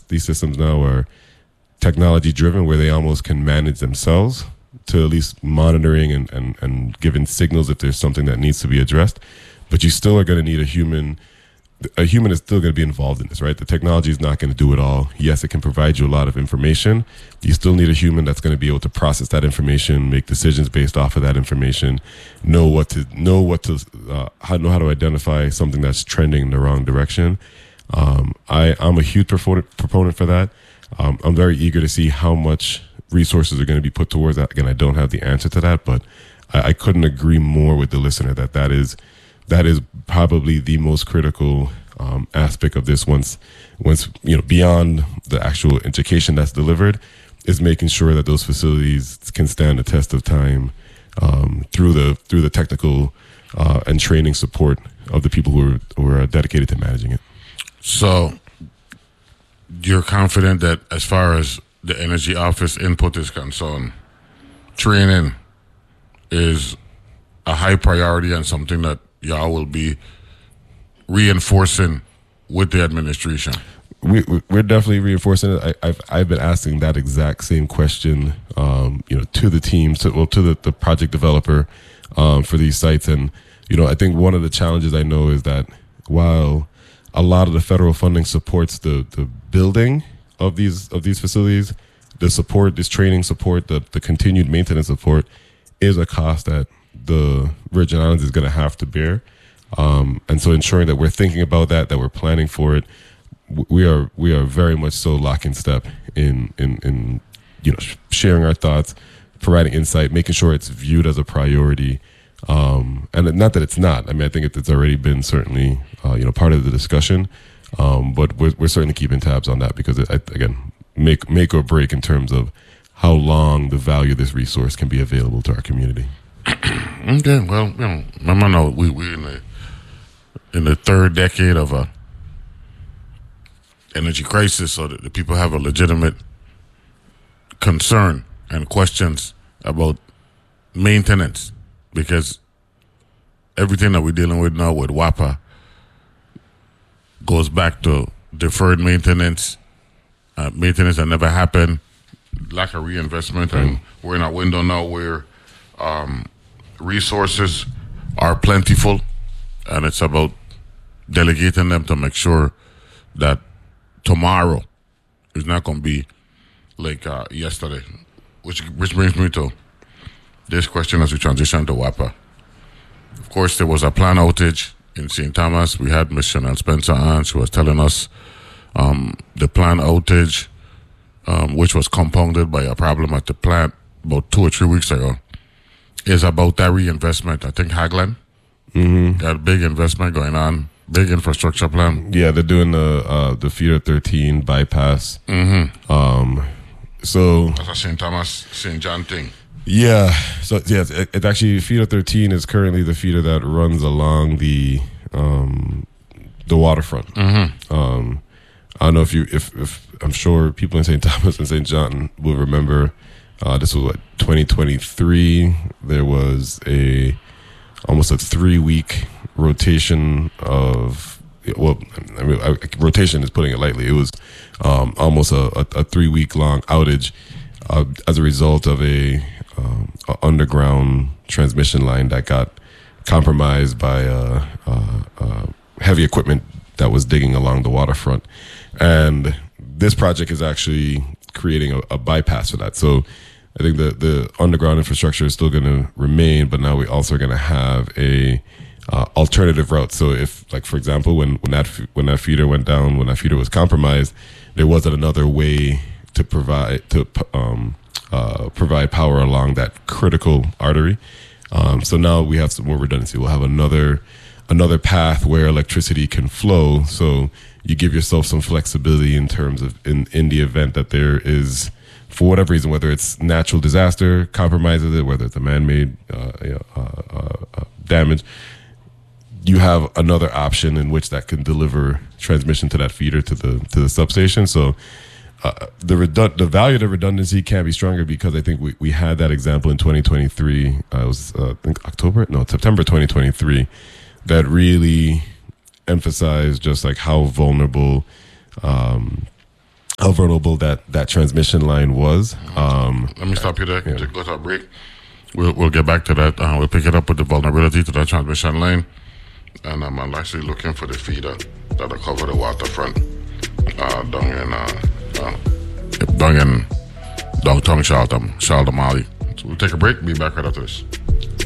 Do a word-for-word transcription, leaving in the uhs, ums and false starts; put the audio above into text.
these systems now are technology driven, where they almost can manage themselves to at least monitoring and, and, and giving signals if there's something that needs to be addressed. But you still are going to need a human. A human is still going to be involved in this, right? The technology is not going to do it all. Yes, it can provide you a lot of information. You still need a human that's going to be able to process that information, make decisions based off of that information, know what to know what to uh, how, know how to identify something that's trending in the wrong direction. Um, I, I'm a huge proponent proponent for that. Um, I'm very eager to see how much resources are going to be put towards that. Again, I don't have the answer to that, but I, I couldn't agree more with the listener that that is. That is probably the most critical um, aspect of this. Once, once you know, beyond the actual education that's delivered, is making sure that those facilities can stand the test of time um, through the through the technical uh, and training support of the people who are who are dedicated to managing it. So, you're confident that as far as the energy office input is concerned, training is a high priority and something that y'all will be reinforcing with the administration. We, we're definitely reinforcing it. I, I've I've been asking that exact same question, um, you know, to the teams, to well, to the, the project developer um, for these sites, and you know, I think one of the challenges I know is that while a lot of the federal funding supports the the building of these of these facilities, the support, this training support, the the continued maintenance support, is a cost that the Virgin Islands is going to have to bear, um, and so ensuring that we're thinking about that, that we're planning for it, we are we are very much so lock in step in in in you know sharing our thoughts, providing insight, making sure it's viewed as a priority, um, and not that it's not. I mean, I think it's already been certainly uh, you know part of the discussion, um, but we're we're certainly keeping tabs on that because it, again, make make or break in terms of how long the value of this resource can be available to our community. Okay, well, you know, remember, no, we we in the in the third decade of a energy crisis, so that the people have a legitimate concern and questions about maintenance, because everything that we're dealing with now with WAPA goes back to deferred maintenance, uh, maintenance that never happened, lack of reinvestment, mm. and we're in a window now where um, resources are plentiful, and it's about delegating them to make sure that tomorrow is not going to be like uh, yesterday. Which which brings me to this question as we transition to WAPA. Of course, there was a plant outage in Saint Thomas. We had Miz Chanel Spencer on. She was telling us um, the plant outage, um, which was compounded by a problem at the plant about two or three weeks ago, is about that reinvestment. I think Hagland mm-hmm. got a big investment going on, big infrastructure plan. Yeah, they're doing the uh, the Feeder thirteen bypass. Mm-hmm. Um, so that's a Saint Thomas, Saint John thing. Yeah, so yeah, it, it actually Feeder thirteen is currently the feeder that runs along the um, the waterfront. Mm-hmm. Um, I don't know if you if, if I'm sure people in Saint Thomas and Saint John will remember. Uh, this was what twenty twenty-three. There was a almost a three week rotation of well, I mean, I, rotation is putting it lightly. It was um, almost a, a, a three week long outage uh, as a result of a, um, a underground transmission line that got compromised by uh, uh, uh, heavy equipment that was digging along the waterfront, and this project is actually creating a, a bypass for that. So I think the, the underground infrastructure is still going to remain, but now we also are going to have a uh, alternative route. So if, like, for example, when, when that when that feeder went down, when that feeder was compromised, there wasn't another way to provide to um, uh, provide power along that critical artery. Um, so now we have some more redundancy. We'll have another another path where electricity can flow. So you give yourself some flexibility in terms of in, in the event that there is, for whatever reason, whether it's natural disaster compromises it, whether it's a man-made uh, you know, uh, uh, uh, damage, you have another option in which that can deliver transmission to that feeder to the to the substation. So uh, the redu- the value of the redundancy can be stronger because I think we, we had that example in twenty twenty-three. Uh, it was uh, I think October, no September twenty twenty-three, that really emphasized just like how vulnerable um, how how vulnerable that, that transmission line was. Um, Let me stop you there. Yeah. Just go to a break. We'll we'll get back to that. Uh, we'll pick it up with the vulnerability to that transmission line, and um, I'm actually looking for the feeder that'll cover the waterfront uh, down in uh, uh, down in downtown Charlton, Charlton, Mali. So we'll take a break. Be back right after this.